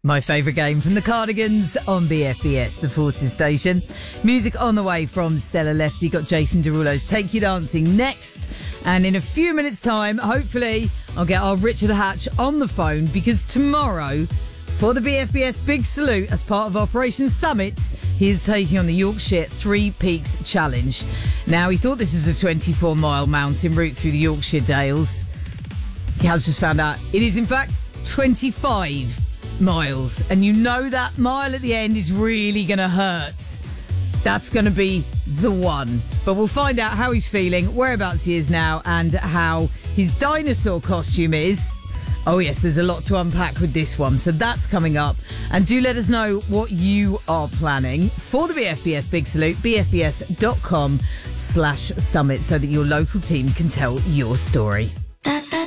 My favourite game from the Cardigans on BFBS, the Forces station. Music on the way from Stella Lefty. Got Jason Derulo's Take You Dancing next. And in a few minutes' time, hopefully, I'll get our Richard Hatch on the phone because tomorrow, for the BFBS Big Salute as part of Operation Summit, he is taking on the Yorkshire Three Peaks Challenge. Now, he thought this was a 24-mile mountain route through the Yorkshire Dales. He has just found out it is, in fact, 25 miles, and you know that mile at the end is really going to hurt. That's going to be the one. But we'll find out how he's feeling, whereabouts he is now, and how his dinosaur costume is. Oh yes, there's a lot to unpack with this one, so that's coming up. And do let us know what you are planning for the BFBS Big Salute, bfbs.com/summit, so that your local team can tell your story.